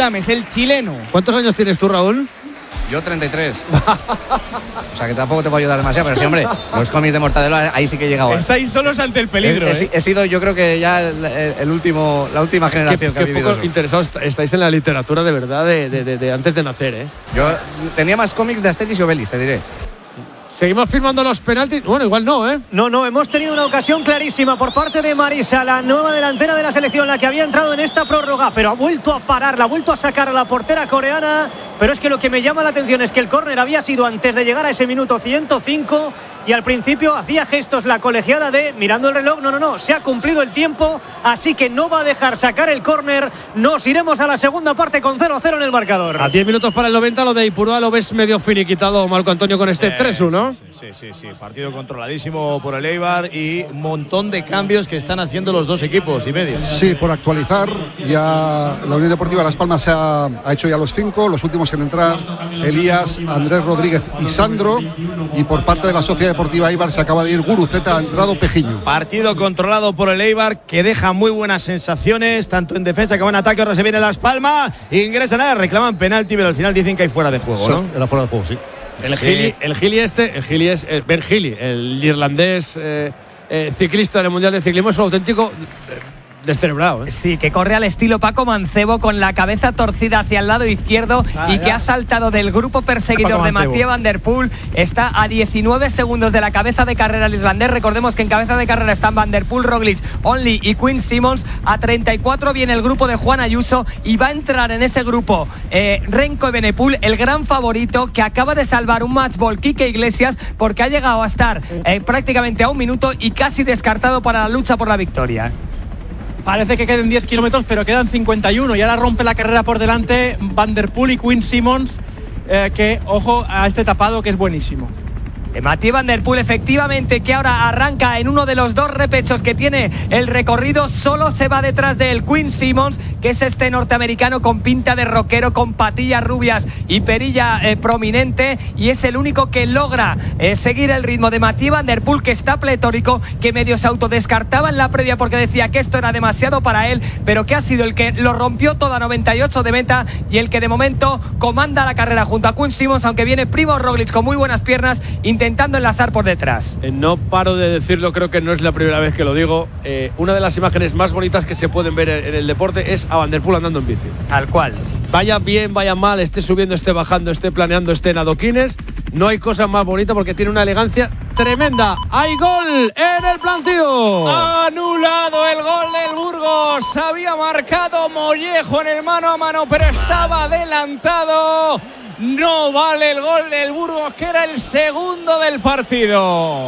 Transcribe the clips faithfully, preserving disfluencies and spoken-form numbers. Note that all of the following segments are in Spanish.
Galdames, el chileno. ¿Cuántos años tienes tú, Raúl? Yo treinta y tres. O sea que tampoco te puedo ayudar demasiado, pero sí, hombre, los cómics de Mortadelo ahí sí que he llegado. Estáis solos ante el peligro. He, ¿eh? he, he sido, yo creo que ya el, el último, la última generación qué, que qué ha vivido poco eso. interesados estáis en la literatura de verdad de, de, de, de antes de nacer, ¿eh? Yo tenía más cómics de Asterix y Obelix, te diré. Seguimos firmando los penaltis. Bueno, igual no, ¿eh? No, no, hemos tenido una ocasión clarísima por parte de Marisa, la nueva delantera de la selección, la que había entrado en esta prórroga, pero ha vuelto a pararla, ha vuelto a sacar a la portera coreana. Pero es que lo que me llama la atención es que el córner había sido antes de llegar a ese minuto ciento cinco y al principio hacía gestos la colegiada de, mirando el reloj, no, no, no, se ha cumplido el tiempo, así que no va a dejar sacar el córner. Nos iremos a la segunda parte con cero cero en el marcador. A diez minutos para el noventa, lo de Ipurúa lo ves medio finiquitado, Marco Antonio, con este sí, tres uno. Sí, sí, sí, sí, partido controladísimo por el Eibar y un montón de cambios que están haciendo los dos equipos y medio. Sí, por actualizar, ya la Unión Deportiva Las Palmas ha, ha hecho ya los cinco, los últimos en entrar, Elías, Andrés Rodríguez y Sandro, y por parte de la Sociedad Deportiva Eibar se acaba de ir Guruceta, ha entrado Pejiño. Partido controlado por el Eibar que deja muy buenas sensaciones, tanto en defensa como en ataque. Ahora se viene Las Palmas, ingresan a reclaman penalti, pero al final dicen que hay fuera de juego, ¿no? Sí, era fuera de juego, sí. El sí. Gili, el Gili este, el Gili es el Ben Gili, el irlandés eh, eh, ciclista del Mundial de Ciclismo, es un auténtico eh, descerebrado, ¿eh? Sí, que corre al estilo Paco Mancebo con la cabeza torcida hacia el lado izquierdo ah, y ya. que ha saltado del grupo perseguidor de Mathieu Van Der Poel. Está a diecinueve segundos de la cabeza de carrera el irlandés. Recordemos que en cabeza de carrera están Van Der Poel, Roglic, Only y Quinn Simmons. A treinta y cuatro viene el grupo de Juan Ayuso y va a entrar en ese grupo eh, Renko Evenepoel, el gran favorito que acaba de salvar un matchball, Quique Iglesias, porque ha llegado a estar eh, prácticamente a un minuto y casi descartado para la lucha por la victoria. Parece que quedan diez kilómetros, pero quedan cincuenta y uno. Y ahora rompe la carrera por delante Van Der Poel y Quinn Simmons, eh, que, ojo a este tapado que es buenísimo. Mathieu Van Der Poel, efectivamente, que ahora arranca en uno de los dos repechos que tiene el recorrido, solo se va detrás de él Quinn Simmons, que es este norteamericano con pinta de rockero, con patillas rubias y perilla eh, prominente, y es el único que logra eh, seguir el ritmo de Mathieu Van Der Poel, que está pletórico, que medio se autodescartaba en la previa porque decía que esto era demasiado para él, pero que ha sido el que lo rompió toda noventa y ocho de meta y el que de momento comanda la carrera junto a Quinn Simmons, aunque viene Primož Roglic con muy buenas piernas intentando enlazar por detrás. Eh, no paro de decirlo, creo que no es la primera vez que lo digo. Eh, una de las imágenes más bonitas que se pueden ver en, en el deporte es a Van Der Poel andando en bici. Tal cual. Vaya bien, vaya mal, esté subiendo, esté bajando, esté planeando, esté en adoquines. No hay cosa más bonita porque tiene una elegancia tremenda. ¡Hay gol en el plantío! Anulado el gol del Burgos. Había marcado Mollejo en el mano a mano, pero estaba adelantado. No vale el gol del Burgos, que era el segundo del partido.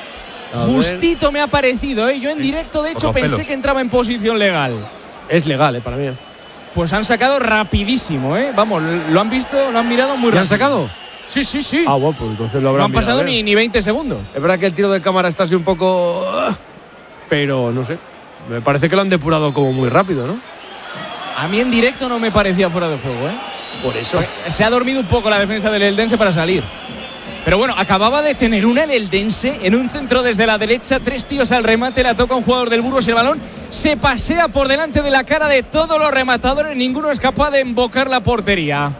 Justito me ha parecido, ¿eh? Yo en directo, de hecho, pensé que entraba en posición legal. Es legal, ¿eh? Para mí. Pues han sacado rapidísimo, ¿eh? Vamos, lo han visto, lo han mirado muy rápido. ¿Lo han sacado? Sí, sí, sí. Ah, bueno, pues entonces lo habrán No han pasado mirado, ¿eh? ni, ni veinte segundos. Es verdad que el tiro de cámara está así un poco... Pero, no sé, me parece que lo han depurado como muy rápido, ¿no? A mí en directo no me parecía fuera de juego, ¿eh? Por eso. Se ha dormido un poco la defensa del Eldense para salir. Pero bueno, acababa de tener una el Eldense en un centro desde la derecha, tres tíos al remate, la toca un jugador del Burgos y el balón se pasea por delante de la cara de todos los rematadores, ninguno es capaz de embocar la portería.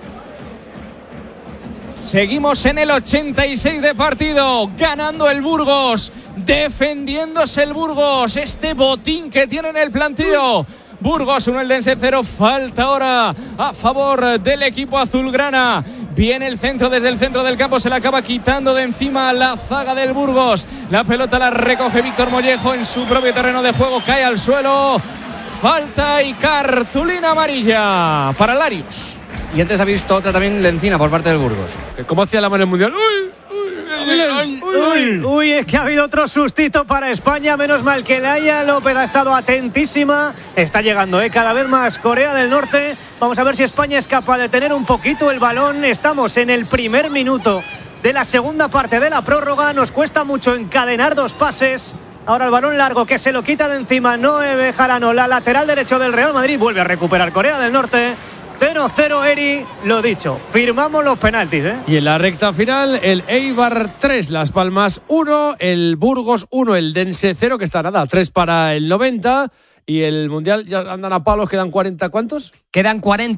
Seguimos en el ochenta y seis de partido, ganando el Burgos, defendiéndose el Burgos, este botín que tiene en el plantío. Burgos uno, Eldense cero, falta ahora a favor del equipo azulgrana. Viene el centro desde el centro del campo, se la acaba quitando de encima la zaga del Burgos. La pelota la recoge Víctor Mollejo en su propio terreno de juego, cae al suelo. Falta y cartulina amarilla para Larios. Y antes ha visto otra también Lencina por parte del Burgos. ¿Cómo hacía la mano en el Mundial? ¡Uy! Uy, uy, uy, es que ha habido otro sustito para España. Menos mal que Laia López ha estado atentísima. Está llegando, ¿eh? Cada vez más Corea del Norte. Vamos a ver si España es capaz de tener un poquito el balón. Estamos en el primer minuto de la segunda parte de la prórroga. Nos cuesta mucho encadenar dos pases. Ahora el balón largo que se lo quita de encima Noé Bejarano, la lateral derecho del Real Madrid. Vuelve a recuperar Corea del Norte. cero cero, Eri, lo dicho, firmamos los penaltis, ¿eh? Y en la recta final, el Eibar tres, Las Palmas uno, el Burgos uno, el Eldense cero, que está nada, tres para el noventa, y el Mundial ya andan a palos, quedan cuarenta, ¿cuántos? Quedan cuarenta.